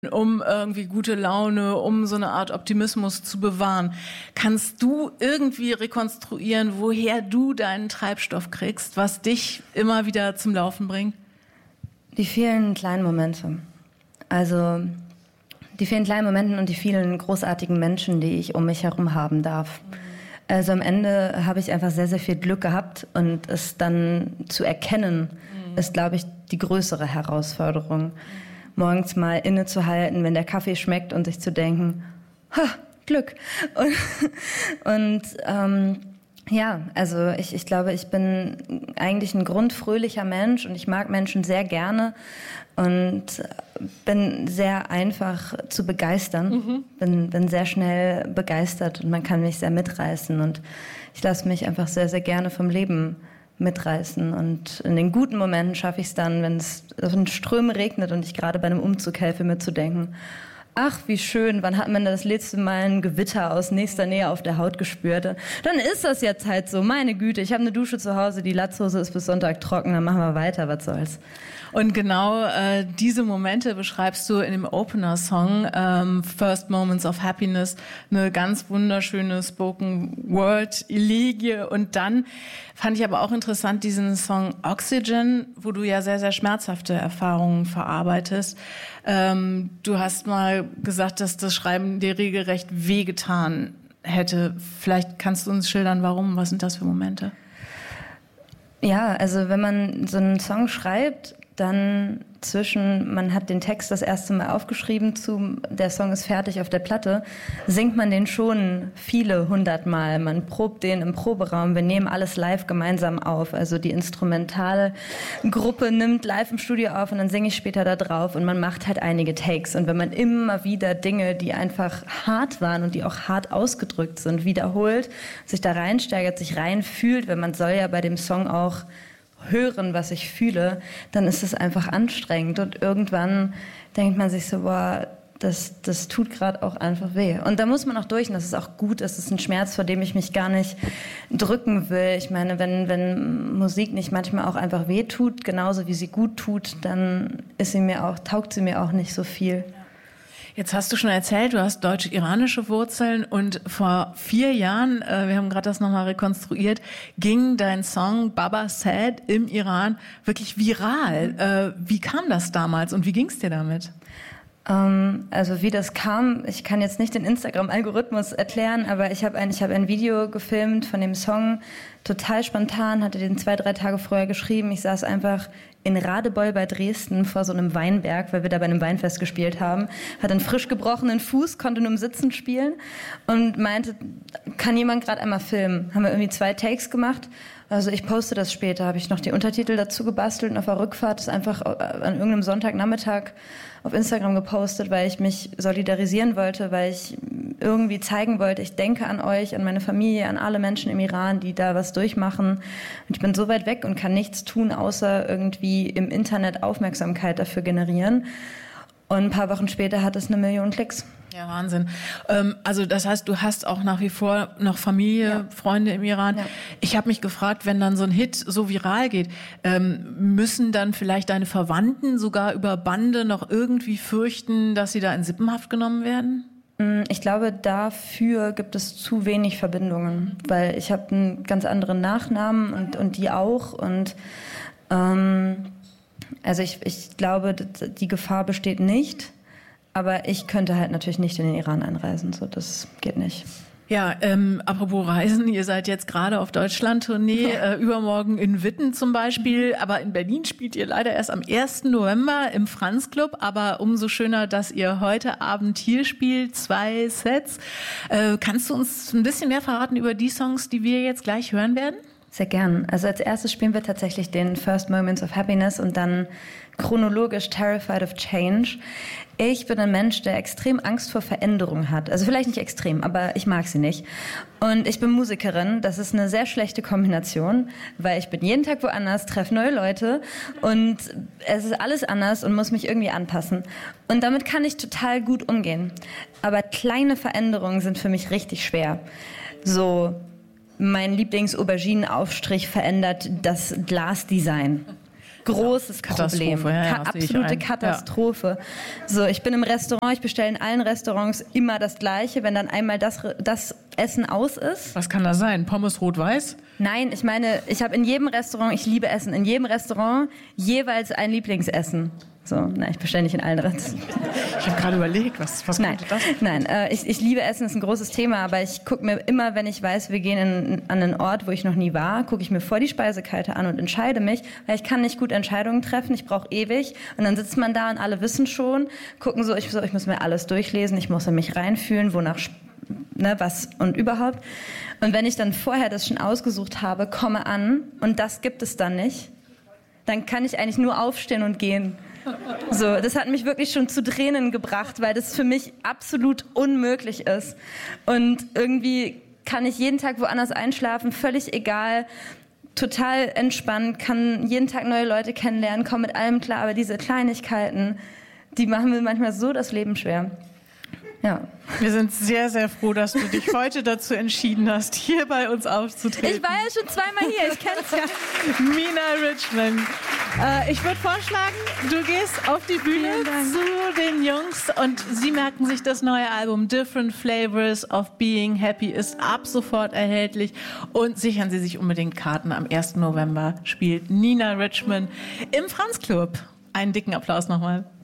um irgendwie gute Laune, um so eine Art Optimismus zu bewahren. Kannst du irgendwie rekonstruieren, woher du deinen Treibstoff kriegst, was dich immer wieder zum Laufen bringt? Die vielen kleinen Momente. Also die vielen kleinen Momente und die vielen großartigen Menschen, die ich um mich herum haben darf. Also am Ende habe ich einfach sehr, sehr viel Glück gehabt und es dann zu erkennen, ist, glaube ich, die größere Herausforderung. Morgens mal innezuhalten, wenn der Kaffee schmeckt und sich zu denken, ha, Glück. Ja, also ich glaube, ich bin eigentlich ein grundfröhlicher Mensch und ich mag Menschen sehr gerne und bin sehr einfach zu begeistern. Bin sehr schnell begeistert und man kann mich sehr mitreißen und ich lasse mich einfach sehr, sehr gerne vom Leben mitreißen und in den guten Momenten schaffe ich es dann, wenn es in Strömen regnet und ich gerade bei einem Umzug helfe, mitzudenken, ach, wie schön, wann hat man das letzte Mal ein Gewitter aus nächster Nähe auf der Haut gespürt? Dann ist das jetzt halt so, meine Güte, ich habe eine Dusche zu Hause, die Latzhose ist bis Sonntag trocken, dann machen wir weiter, was soll's. Und genau diese Momente beschreibst du in dem Opener-Song First Moments of Happiness, eine ganz wunderschöne Spoken-Word-Elegie. Und dann fand ich aber auch interessant diesen Song Oxygen, wo du ja sehr, sehr schmerzhafte Erfahrungen verarbeitest. Du hast mal gesagt, dass das Schreiben dir regelrecht wehgetan hätte. Vielleicht kannst du uns schildern, warum? Was sind das für Momente? Ja, also wenn man so einen Song schreibt, dann man hat den Text das erste Mal aufgeschrieben, der Song ist fertig auf der Platte, singt man den schon viele 100 Mal. Man probt den im Proberaum, wir nehmen alles live gemeinsam auf. Also die Instrumentalgruppe nimmt live im Studio auf und dann singe ich später da drauf und man macht halt einige Takes. Und wenn man immer wieder Dinge, die einfach hart waren und die auch hart ausgedrückt sind, wiederholt, sich da reinsteigert, sich reinfühlt, weil man soll ja bei dem Song auch hören, was ich fühle, dann ist es einfach anstrengend und irgendwann denkt man sich so, boah, das tut gerade auch einfach weh. Und da muss man auch durch und das ist auch gut, es ist ein Schmerz, vor dem ich mich gar nicht drücken will. Ich meine, wenn Musik nicht manchmal auch einfach weh tut, genauso wie sie gut tut, dann taugt sie mir auch nicht so viel. Jetzt hast du schon erzählt, du hast deutsch-iranische Wurzeln und vor 4 Jahren, wir haben gerade das nochmal rekonstruiert, ging dein Song Baba Said im Iran wirklich viral. Wie kam das damals und wie ging es dir damit? Also wie das kam, ich kann jetzt nicht den Instagram-Algorithmus erklären, aber ich habe ein Video gefilmt von dem Song, total spontan, hatte den 2-3 Tage vorher geschrieben. Ich saß einfach in Radebeul bei Dresden vor so einem Weinberg, weil wir da bei einem Weinfest gespielt haben, hatte einen frisch gebrochenen Fuß, konnte nur im Sitzen spielen und meinte, kann jemand gerade einmal filmen? Haben wir irgendwie 2 Takes gemacht. Also ich poste das später, habe ich noch die Untertitel dazu gebastelt und auf der Rückfahrt ist einfach an irgendeinem Sonntagnachmittag auf Instagram gepostet, weil ich mich solidarisieren wollte, weil ich irgendwie zeigen wollte, ich denke an euch, an meine Familie, an alle Menschen im Iran, die da was durchmachen. Und ich bin so weit weg und kann nichts tun, außer irgendwie im Internet Aufmerksamkeit dafür generieren. Und ein paar Wochen später hat es 1 Million Klicks. Ja, Wahnsinn. Also das heißt, du hast auch nach wie vor noch Familie, Freunde im Iran. Ja. Ich habe mich gefragt, wenn dann so ein Hit so viral geht, müssen dann vielleicht deine Verwandten sogar über Bande noch irgendwie fürchten, dass sie da in Sippenhaft genommen werden? Ich glaube, dafür gibt es zu wenig Verbindungen, weil ich habe einen ganz anderen Nachnamen und die auch. Und also ich glaube, die Gefahr besteht nicht. Aber ich könnte halt natürlich nicht in den Iran einreisen, so das geht nicht. Ja, apropos Reisen, ihr seid jetzt gerade auf Deutschland-Tournee, übermorgen in Witten zum Beispiel, aber in Berlin spielt ihr leider erst am 1. November im Franz Club, aber umso schöner, dass ihr heute Abend hier spielt, 2 Sets. Kannst du uns ein bisschen mehr verraten über die Songs, die wir jetzt gleich hören werden? Sehr gern. Also als erstes spielen wir tatsächlich den First Moments of Happiness und dann chronologisch Terrified of Change. Ich bin ein Mensch, der extrem Angst vor Veränderung hat. Also vielleicht nicht extrem, aber ich mag sie nicht. Und ich bin Musikerin. Das ist eine sehr schlechte Kombination, weil ich bin jeden Tag woanders, treffe neue Leute und es ist alles anders und muss mich irgendwie anpassen. Und damit kann ich total gut umgehen. Aber kleine Veränderungen sind für mich richtig schwer. So, mein Lieblings-Auberginenaufstrich verändert das Glasdesign. großes Problem. Absolute Katastrophe. Ja. So, ich bin im Restaurant, ich bestelle in allen Restaurants immer das Gleiche, wenn dann einmal das Essen aus ist. Was kann das sein? Pommes rot-weiß? Nein, ich meine, ich habe in jedem Restaurant, ich liebe Essen, in jedem Restaurant jeweils ein Lieblingsessen. So, nein, ich bestelle nicht in allen Restaurants. Ich habe gerade überlegt, was könnte das? Nein, ich liebe Essen, ist ein großes Thema, aber ich gucke mir immer, wenn ich weiß, wir gehen an einen Ort, wo ich noch nie war, gucke ich mir vor die Speisekarte an und entscheide mich, weil ich kann nicht gut Entscheidungen treffen, ich brauche ewig und dann sitzt man da und alle wissen schon, gucken so, ich muss mir alles durchlesen, ich muss in mich reinfühlen, wonach was und überhaupt. Und wenn ich dann vorher das schon ausgesucht habe, komme an und das gibt es dann nicht, dann kann ich eigentlich nur aufstehen und gehen. So, das hat mich wirklich schon zu Tränen gebracht, weil das für mich absolut unmöglich ist. Und irgendwie kann ich jeden Tag woanders einschlafen, völlig egal, total entspannt, kann jeden Tag neue Leute kennenlernen, komme mit allem klar, aber diese Kleinigkeiten, die machen mir manchmal so das Leben schwer. Ja. Wir sind sehr, sehr froh, dass du dich heute dazu entschieden hast, hier bei uns aufzutreten. Ich war ja schon zweimal hier, ich kenn's ja. Mina Richman. Ich würde vorschlagen, du gehst auf die Bühne zu den Jungs und sie merken sich das neue Album Different Flavors of Being Happy ist ab sofort erhältlich und sichern Sie sich unbedingt Karten. Am 1. November spielt Nina Richman im Franz Club. Einen dicken Applaus nochmal.